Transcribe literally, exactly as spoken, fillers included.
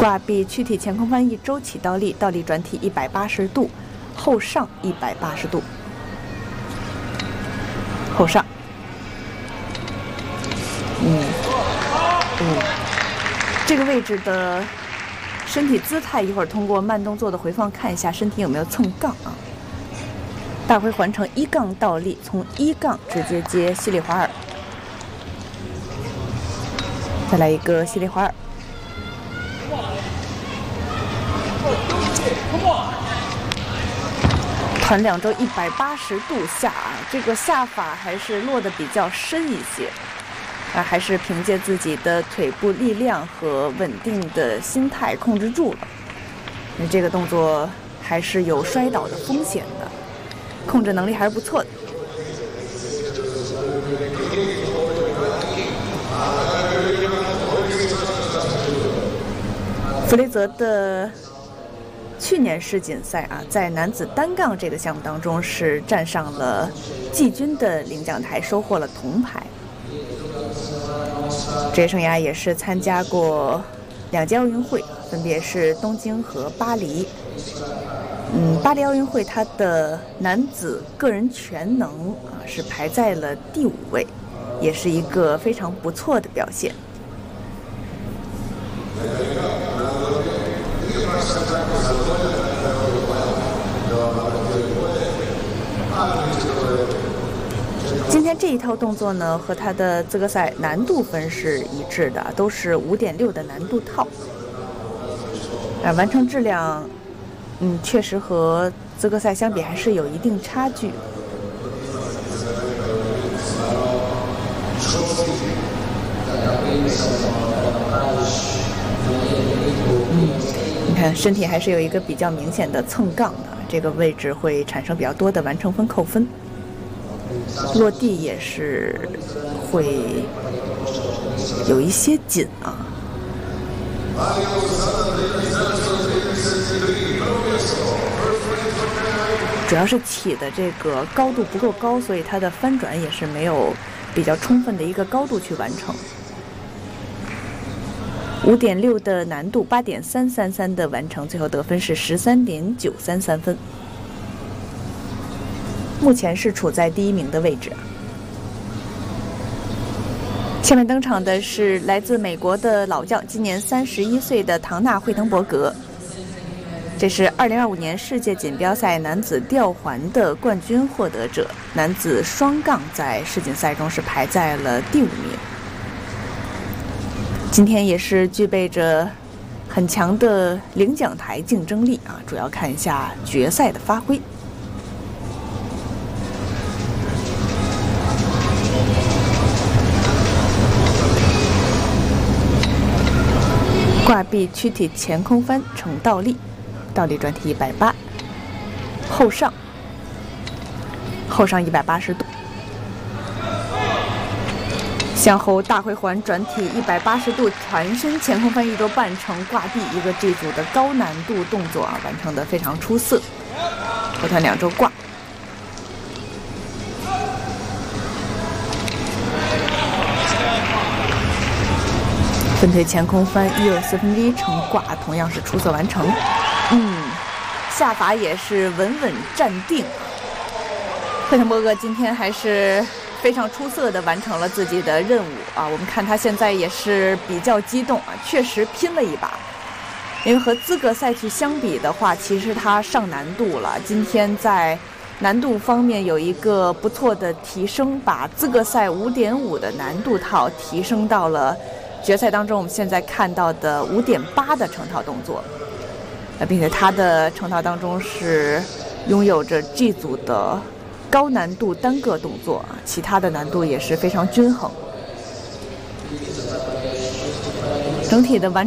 挂臂躯体前空翻一周起倒立，倒立转体一百八十度，后上一百八十度，后上，嗯嗯，这个位置的身体姿态，一会儿通过慢动作的回放看一下身体有没有蹭杠啊。大回环成一杠倒立，从一杠直接接西里华尔，再来一个西里华尔。团两周一百八十度下啊，这个下法还是落得比较深一些，啊，还是凭借自己的腿部力量和稳定的心态控制住了。那这个动作还是有摔倒的风险的，控制能力还是不错的。弗雷泽的去年世锦赛啊，在男子单杠这个项目当中是站上了季军的领奖台，收获了铜牌。职业生涯也是参加过两届奥运会，分别是东京和巴黎。嗯，巴黎奥运会他的男子个人全能啊是排在了第五位，也是一个非常不错的表现。今天这一套动作呢，和他的资格赛难度分是一致的，都是五点六的难度套。啊，完成质量，嗯，确实和资格赛相比还是有一定差距。嗯，你看身体还是有一个比较明显的蹭杠的，这个位置会产生比较多的完成分扣分。落地也是会有一些紧啊。主要是起的这个高度不够高，所以它的翻转也是没有比较充分的一个高度去完成。五点六的难度，八点三三三的完成，最后得分是十三点九三三分。目前是处在第一名的位置。下面登场的是来自美国的老将，今年三十一岁的唐纳·惠滕伯格。这是二零二五年世界锦标赛男子吊环的冠军获得者，男子双杠在世锦赛中是排在了第五名。今天也是具备着很强的领奖台竞争力啊，主要看一下决赛的发挥。挂臂躯体前空翻成倒立，倒立转体一百八，后上，后上一百八十度，向后大回环转体一百八十度，全身前空翻一周半成挂臂，一个这组的高难度动作啊，完成的非常出色。后团两周挂。分腿前空翻一二四分之一成挂，同样是出色完成。嗯，下法也是稳稳站定。惠滕伯格今天还是非常出色的完成了自己的任务啊！我们看他现在也是比较激动啊，确实拼了一把。因为和资格赛去相比的话，其实他上难度了。今天在难度方面有一个不错的提升，把资格赛五点五的难度套提升到了决赛当中我们现在看到的五点八的成套动作，呃，并且他的成套当中是拥有着 G 组的高难度单个动作，其他的难度也是非常均衡。整体的完